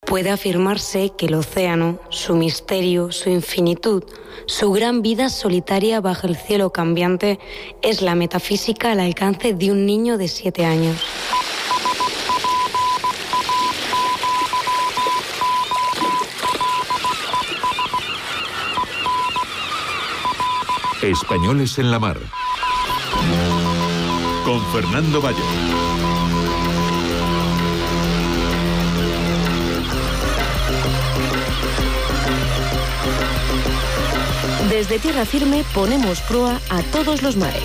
Puede afirmarse que el océano, su misterio, su infinitud, su gran vida solitaria bajo el cielo cambiante, es la metafísica al alcance de un niño de 7 años. Españoles en la mar. Con Fernando Bayo. Desde tierra firme ponemos proa a todos los mares.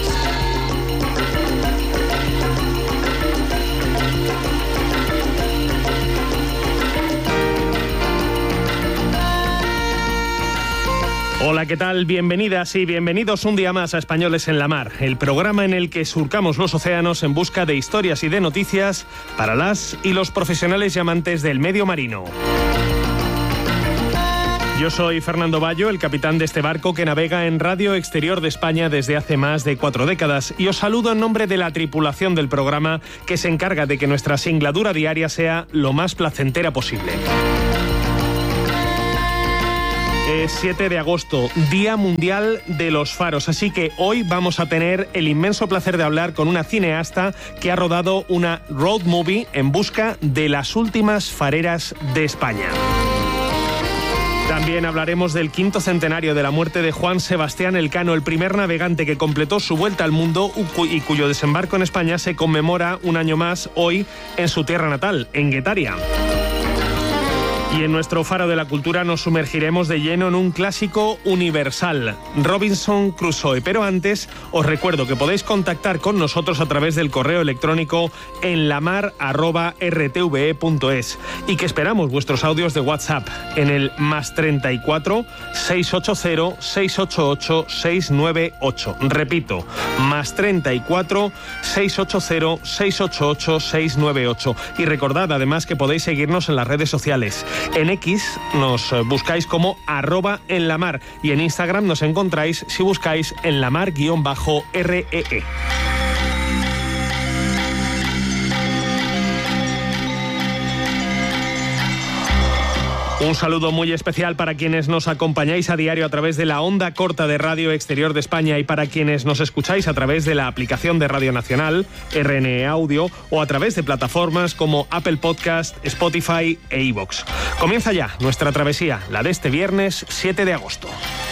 Hola, ¿qué tal? Bienvenidas y bienvenidos un día más a Españoles en la Mar, el programa en el que surcamos los océanos en busca de historias y de noticias para las y los profesionales y amantes del medio marino. Yo soy Fernando Bayo, el capitán de este barco que navega en Radio Exterior de España desde hace más de 4 décadas, y os saludo en nombre de la tripulación del programa que se encarga de que nuestra singladura diaria sea lo más placentera posible. Es 7 de agosto, Día Mundial de los Faros, así que hoy vamos a tener el inmenso placer de hablar con una cineasta que ha rodado una road movie en busca de las últimas fareras de España. También hablaremos del 5º centenario de la muerte de Juan Sebastián Elcano, el primer navegante que completó su vuelta al mundo y cuyo desembarco en España se conmemora un año más hoy en su tierra natal, en Guetaria. Y en nuestro faro de la cultura nos sumergiremos de lleno en un clásico universal, Robinson Crusoe. Pero antes os recuerdo que podéis contactar con nosotros a través del correo electrónico enlamar@rtve.es y que esperamos vuestros audios de WhatsApp en el +34 680 688 698. Repito, +34 680 688 698. Y recordad además que podéis seguirnos en las redes sociales. En X nos buscáis como @enlamar y en Instagram nos encontráis si buscáis enlamar_REE. Un saludo muy especial para quienes nos acompañáis a diario a través de la onda corta de Radio Exterior de España y para quienes nos escucháis a través de la aplicación de Radio Nacional, RNE Audio, o a través de plataformas como Apple Podcast, Spotify e iVoox. Comienza ya nuestra travesía, la de este viernes 7 de agosto.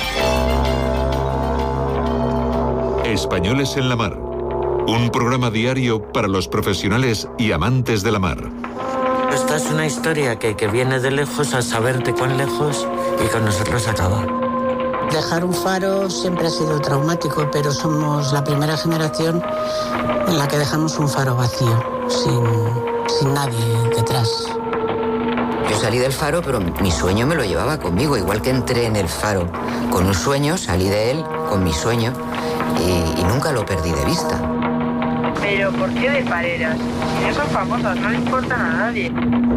Españoles en la mar. Un programa diario para los profesionales y amantes de la mar. Esta es una historia que viene de lejos a saber de cuán lejos y con nosotros acaba. Dejar un faro siempre ha sido traumático, pero somos la primera generación en la que dejamos un faro vacío, sin nadie detrás. Yo salí del faro, pero mi sueño me lo llevaba conmigo. Igual que entré en el faro con un sueño, salí de él con mi sueño y nunca lo perdí de vista. Pero ¿por qué de fareras? Si no son famosas, no le importan a nadie.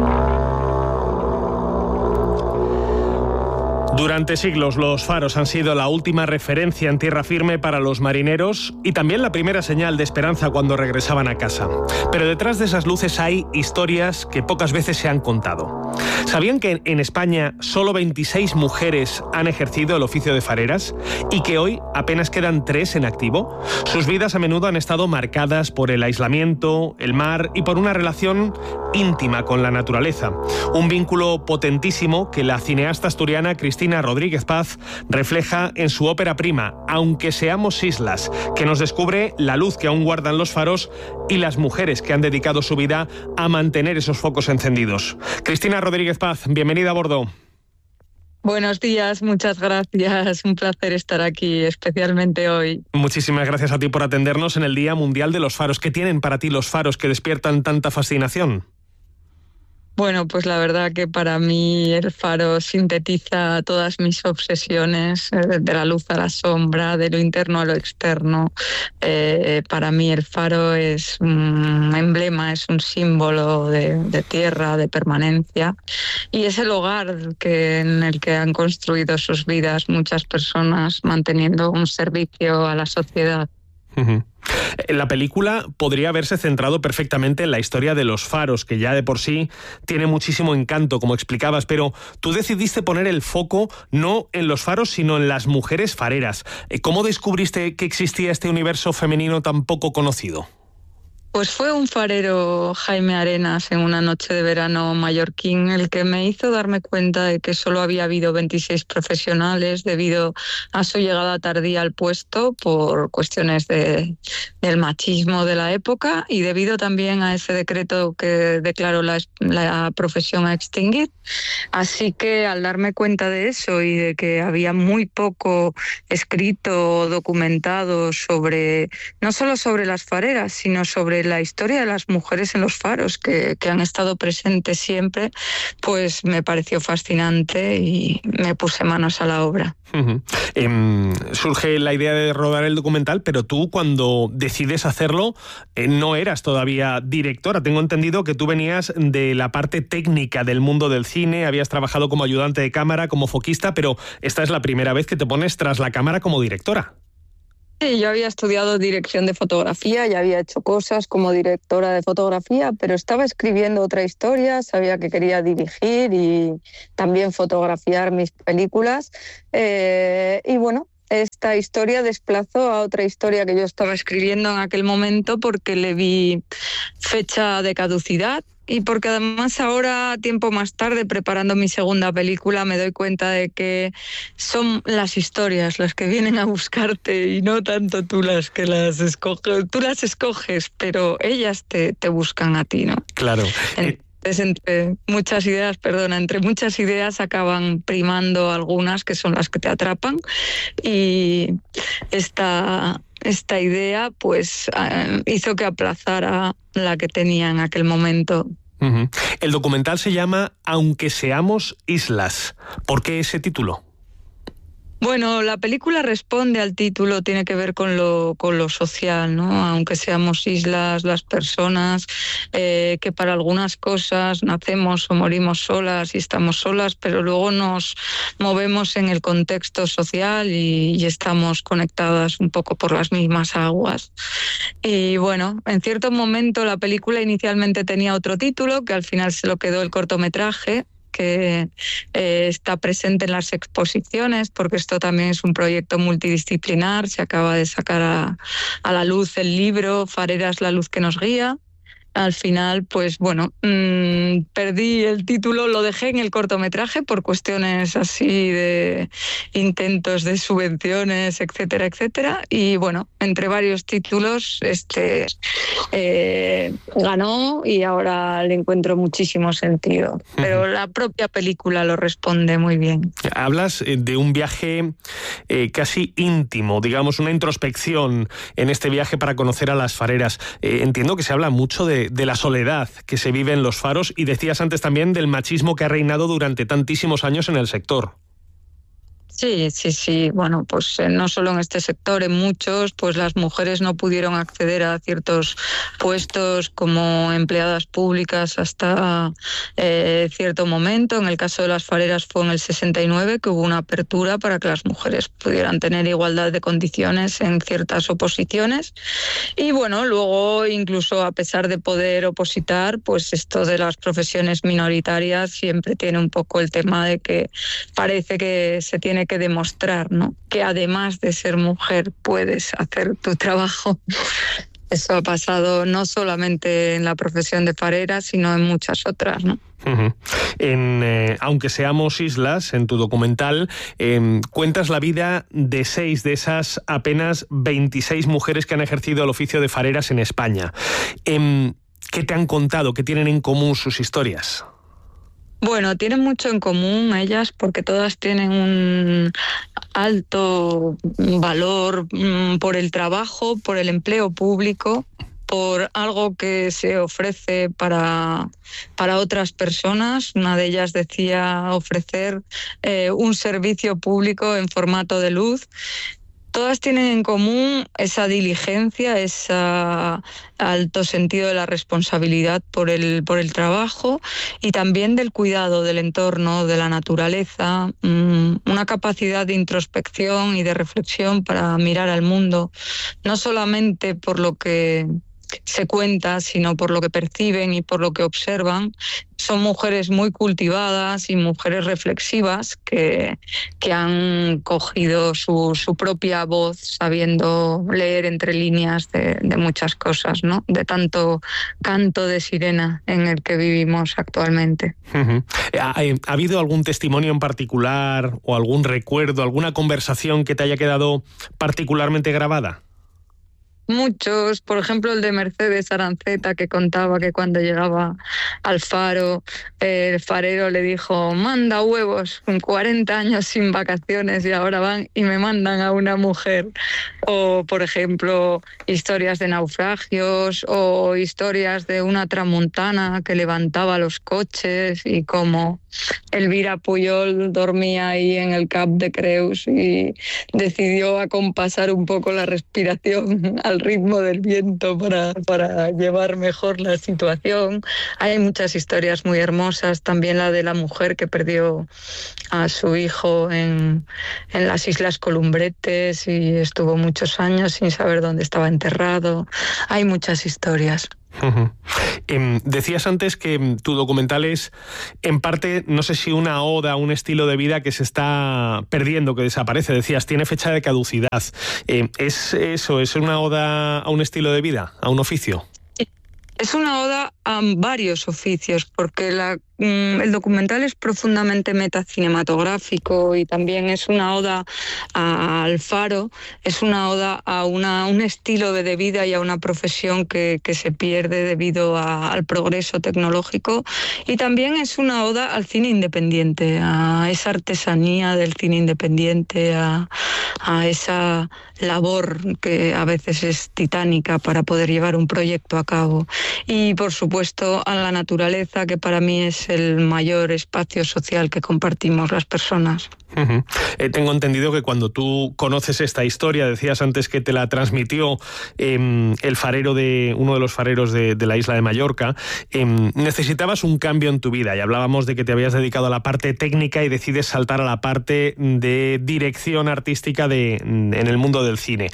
Durante siglos los faros han sido la última referencia en tierra firme para los marineros y también la primera señal de esperanza cuando regresaban a casa. Pero detrás de esas luces hay historias que pocas veces se han contado. ¿Sabían que en España solo 26 mujeres han ejercido el oficio de fareras y que hoy apenas quedan 3 en activo? Sus vidas a menudo han estado marcadas por el aislamiento, el mar y por una relación íntima con la naturaleza. Un vínculo potentísimo que la cineasta asturiana Cristina Rodríguez Paz refleja en su ópera prima, Aunque seamos islas, que nos descubre la luz que aún guardan los faros y las mujeres que han dedicado su vida a mantener esos focos encendidos. Cristina Rodríguez Paz, bienvenida a bordo. Buenos días, muchas gracias. Un placer estar aquí, especialmente hoy. Muchísimas gracias a ti por atendernos en el Día Mundial de los Faros. ¿Qué tienen para ti los faros que despiertan tanta fascinación? Bueno, pues la verdad que para mí el faro sintetiza todas mis obsesiones, de la luz a la sombra, de lo interno a lo externo. Para mí el faro es un emblema, es un símbolo de tierra, de permanencia, y es el hogar en el que han construido sus vidas muchas personas, manteniendo un servicio a la sociedad. La película podría haberse centrado perfectamente en la historia de los faros, que ya de por sí tiene muchísimo encanto, como explicabas, pero tú decidiste poner el foco no en los faros, sino en las mujeres fareras. ¿Cómo descubriste que existía este universo femenino tan poco conocido? Pues fue un farero, Jaime Arenas, en una noche de verano mallorquín, el que me hizo darme cuenta de que solo había habido 26 profesionales debido a su llegada tardía al puesto por cuestiones del machismo de la época y debido también a ese decreto que declaró la profesión a extinguir. Así que al darme cuenta de eso y de que había muy poco escrito o documentado sobre, no solo sobre las fareras, sino sobre la historia de las mujeres en los faros que han estado presentes siempre, pues me pareció fascinante y me puse manos a la obra. Surge la idea de rodar el documental, pero tú cuando decides hacerlo no eras todavía directora. Tengo entendido que tú venías de la parte técnica del mundo del cine, habías trabajado como ayudante de cámara, como foquista, pero esta es la primera vez que te pones tras la cámara como directora. Sí, yo había estudiado dirección de fotografía, ya había hecho cosas como directora de fotografía, pero estaba escribiendo otra historia, sabía que quería dirigir y también fotografiar mis películas. Y bueno, esta historia desplazó a otra historia que yo estaba escribiendo en aquel momento porque le vi fecha de caducidad. Y porque además ahora, tiempo más tarde, preparando mi segunda película, me doy cuenta de que son las historias las que vienen a buscarte y no tanto tú las que las escoges. Tú las escoges, pero ellas te buscan a ti, ¿no? Claro. Entonces, entre muchas ideas acaban primando algunas que son las que te atrapan y esta idea pues hizo que aplazara la que tenía en aquel momento. El documental se llama Aunque seamos islas. ¿Por qué ese título? Bueno, la película responde al título, tiene que ver con lo social, ¿no? Aunque seamos islas, las personas, que para algunas cosas nacemos o morimos solas y estamos solas, pero luego nos movemos en el contexto social y estamos conectadas un poco por las mismas aguas. Y bueno, en cierto momento la película inicialmente tenía otro título, que al final se lo quedó el cortometraje, que está presente en las exposiciones, porque esto también es un proyecto multidisciplinar. Se acaba de sacar a la luz el libro Fareras, la luz que nos guía. Al final, pues bueno, perdí el título, lo dejé en el cortometraje por cuestiones así de intentos de subvenciones, etcétera, etcétera. Y bueno, entre varios títulos, ganó y ahora le encuentro muchísimo sentido. Pero la propia película lo responde muy bien. Hablas de un viaje casi íntimo, digamos, una introspección en este viaje para conocer a las fareras. Entiendo que se habla mucho de la soledad que se vive en los faros y decías antes también del machismo que ha reinado durante tantísimos años en el sector. Sí. Bueno, pues no solo en este sector, en muchos, pues las mujeres no pudieron acceder a ciertos puestos como empleadas públicas hasta cierto momento. En el caso de las fareras fue en el 69 que hubo una apertura para que las mujeres pudieran tener igualdad de condiciones en ciertas oposiciones. Y bueno, luego incluso a pesar de poder opositar, pues esto de las profesiones minoritarias siempre tiene un poco el tema de que parece que se tiene que demostrar, ¿no?, que además de ser mujer puedes hacer tu trabajo. Eso ha pasado no solamente en la profesión de farera, sino en muchas otras, ¿no? Aunque seamos islas, en tu documental, cuentas la vida de 6 de esas apenas 26 mujeres que han ejercido el oficio de fareras en España. ¿Qué te han contado? ¿Qué tienen en común sus historias? Bueno, tienen mucho en común ellas porque todas tienen un alto valor por el trabajo, por el empleo público, por algo que se ofrece para otras personas. Una de ellas decía ofrecer un servicio público en formato de luz. Todas tienen en común esa diligencia, ese alto sentido de la responsabilidad por el trabajo y también del cuidado del entorno, de la naturaleza, una capacidad de introspección y de reflexión para mirar al mundo, no solamente por lo que se cuenta, sino por lo que perciben y por lo que observan. Son mujeres muy cultivadas y mujeres reflexivas que han cogido su propia voz, sabiendo leer entre líneas de muchas cosas, ¿no? De tanto canto de sirena en el que vivimos actualmente. ¿Ha habido algún testimonio en particular o algún recuerdo, alguna conversación que te haya quedado particularmente grabada? Muchos, por ejemplo el de Mercedes Aranceta, que contaba que cuando llegaba al faro, el farero le dijo: manda huevos, con 40 años sin vacaciones y ahora van y me mandan a una mujer. O, por ejemplo, historias de naufragios o historias de una tramuntana que levantaba los coches y cómo Elvira Pujol dormía ahí en el Cap de Creus y decidió acompasar un poco la respiración al ritmo del viento para llevar mejor la situación. Hay muchas historias muy hermosas, también la de la mujer que perdió a su hijo en las Islas Columbretes y estuvo muchos años sin saber dónde estaba enterrado. Hay muchas historias. Decías antes que tu documental es, en parte, no sé si una oda a un estilo de vida que se está perdiendo, que desaparece. Decías, tiene fecha de caducidad. ¿Es eso? ¿Es una oda a un estilo de vida, a un oficio? Es una oda a varios oficios, porque el documental es profundamente metacinematográfico y también es una oda al faro, es una oda a un estilo de vida y a una profesión que se pierde debido al progreso tecnológico, y también es una oda al cine independiente, a esa artesanía del cine independiente, a esa labor que a veces es titánica para poder llevar un proyecto a cabo. Y por supuesto a la naturaleza, que para mí es el mayor espacio social que compartimos las personas. Tengo entendido que cuando tú conoces esta historia, decías antes que te la transmitió el farero uno de los fareros de la isla de Mallorca, necesitabas un cambio en tu vida y hablábamos de que te habías dedicado a la parte técnica y decides saltar a la parte de dirección artística en el mundo del cine.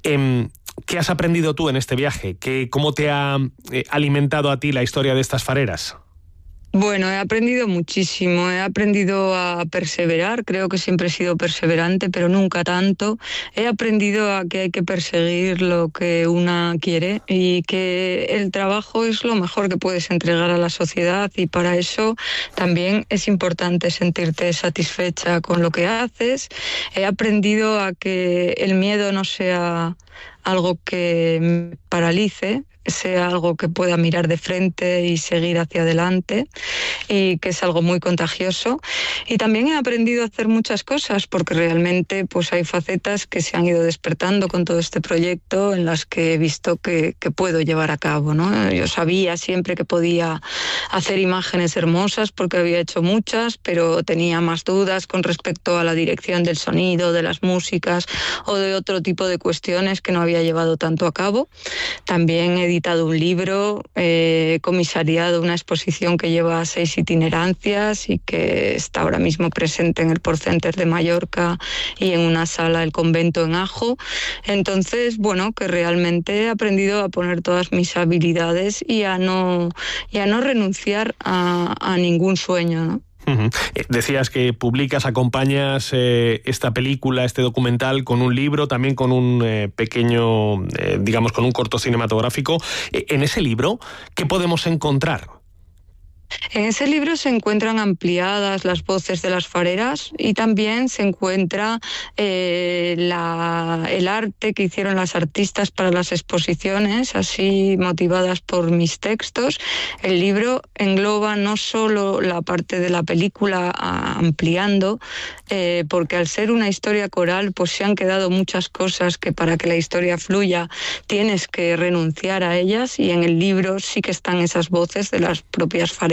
¿Qué has aprendido tú en este viaje? ¿Cómo te ha alimentado a ti la historia de estas fareras? Bueno, he aprendido muchísimo, he aprendido a perseverar, creo que siempre he sido perseverante, pero nunca tanto. He aprendido a que hay que perseguir lo que una quiere y que el trabajo es lo mejor que puedes entregar a la sociedad, y para eso también es importante sentirte satisfecha con lo que haces. He aprendido a que el miedo no sea algo que me paralice, sea algo que pueda mirar de frente y seguir hacia adelante, y que es algo muy contagioso. Y también he aprendido a hacer muchas cosas, porque realmente pues hay facetas que se han ido despertando con todo este proyecto en las que he visto que puedo llevar a cabo, ¿no? Yo sabía siempre que podía hacer imágenes hermosas porque había hecho muchas, pero tenía más dudas con respecto a la dirección del sonido, de las músicas o de otro tipo de cuestiones que no había llevado tanto a cabo. También he editado un libro, he comisariado una exposición que lleva 6 itinerancias y que está ahora mismo presente en el Porcenter de Mallorca y en una sala del convento en Ajo. Entonces, bueno, que realmente he aprendido a poner todas mis habilidades y a no renunciar a ningún sueño, ¿no? Decías que publicas, acompañas esta película, este documental, con un libro, también con un pequeño, digamos, con un corto cinematográfico. En ese libro, ¿qué podemos encontrar? En ese libro se encuentran ampliadas las voces de las fareras y también se encuentra el arte que hicieron las artistas para las exposiciones, así motivadas por mis textos. El libro engloba no solo la parte de la película ampliando, porque al ser una historia coral pues se han quedado muchas cosas que para que la historia fluya tienes que renunciar a ellas, y en el libro sí que están esas voces de las propias fareras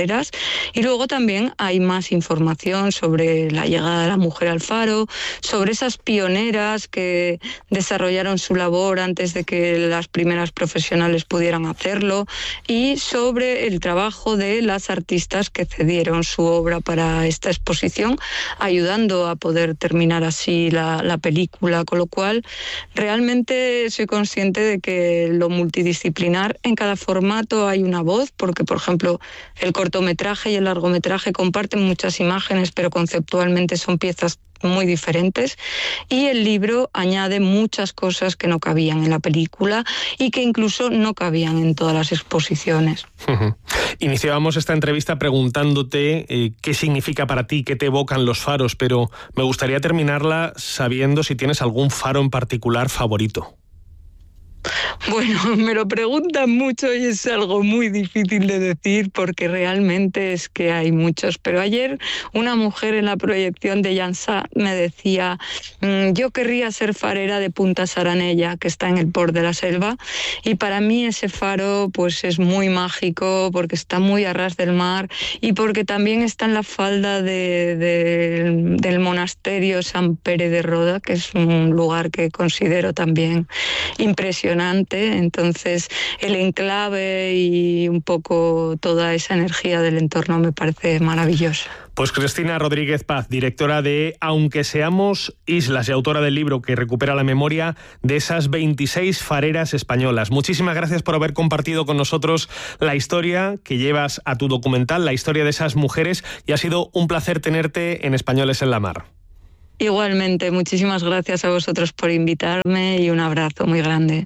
pioneras. Y luego también hay más información sobre la llegada de la mujer al faro, sobre esas pioneras que desarrollaron su labor antes de que las primeras profesionales pudieran hacerlo, y sobre el trabajo de las artistas que cedieron su obra para esta exposición, ayudando a poder terminar así la película, con lo cual realmente soy consciente de que lo multidisciplinar, en cada formato hay una voz, porque por ejemplo el cortometraje y el largometraje comparten muchas imágenes, pero conceptualmente son piezas muy diferentes, y el libro añade muchas cosas que no cabían en la película y que incluso no cabían en todas las exposiciones. Iniciábamos esta entrevista preguntándote qué significa para ti, qué te evocan los faros, pero me gustaría terminarla sabiendo si tienes algún faro en particular favorito. Bueno, me lo preguntan mucho y es algo muy difícil de decir porque realmente es que hay muchos. Pero ayer una mujer en la proyección de Llançà me decía: yo querría ser farera de Punta Saranella, que está en el Port de la Selva, y para mí ese faro pues es muy mágico porque está muy a ras del mar y porque también está en la falda del monasterio San Pere de Roda, que es un lugar que considero también impresionante. Entonces el enclave y un poco toda esa energía del entorno me parece maravillosa. Pues Cristina Rodríguez Paz, directora de Aunque seamos islas y autora del libro que recupera la memoria de esas 26 fareras españolas. Muchísimas gracias por haber compartido con nosotros la historia que llevas a tu documental, la historia de esas mujeres, y ha sido un placer tenerte en Españoles en la Mar. Igualmente, muchísimas gracias a vosotros por invitarme y un abrazo muy grande.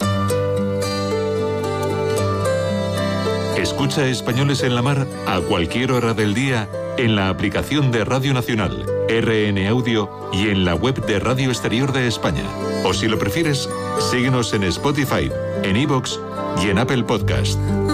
Escucha Españoles en la Mar a cualquier hora del día en la aplicación de Radio Nacional, RN Audio y en la web de Radio Exterior de España. O si lo prefieres, síguenos en Spotify, en iVoox y en Apple Podcast.